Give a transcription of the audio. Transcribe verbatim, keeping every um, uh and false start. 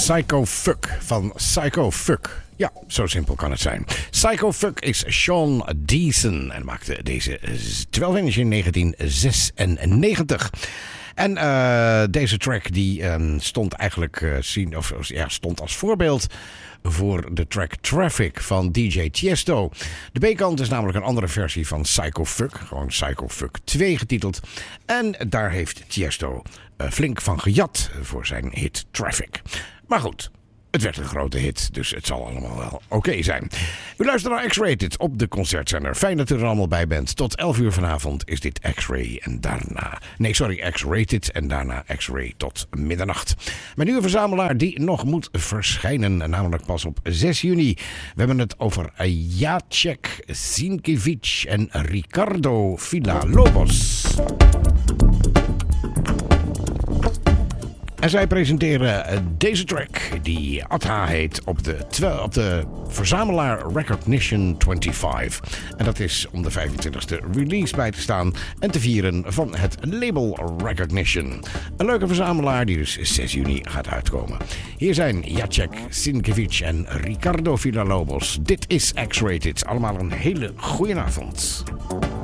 Psycho Fuck van Psycho Fuck. Ja, zo simpel kan het zijn. Psycho Fuck is Sean Deason en maakte deze twaalf inch in negentien zesennegentig. En uh, deze track die uh, stond eigenlijk uh, zien, of, ja, stond als voorbeeld voor de track Traffic van D J Tiesto. De B-kant is namelijk een andere versie van Psycho Fuck, gewoon Psycho Fuck twee getiteld. En daar heeft Tiesto uh, flink van gejat voor zijn hit Traffic. Maar goed, het werd een grote hit, dus het zal allemaal wel oké okay zijn. U luistert naar X-Rated op de concertzender. Fijn dat u er allemaal bij bent. Tot elf uur vanavond is dit X-Ray en daarna... Nee, sorry, X-Rated en daarna X-Ray tot middernacht. Met nu een verzamelaar die nog moet verschijnen, namelijk pas op zes juni. We hebben het over Jacek Sienkiewicz en Ricardo Villa-Lobos. En zij presenteren deze track die Adha heet op de, twa- op de verzamelaar Recognition vijfentwintig. En dat is om de vijfentwintigste release bij te staan en te vieren van het label Recognition. Een leuke verzamelaar die dus zes juni gaat uitkomen. Hier zijn Jacek Sienkiewicz en Ricardo Villa-Lobos. Dit is X-Rated. Allemaal een hele goede avond.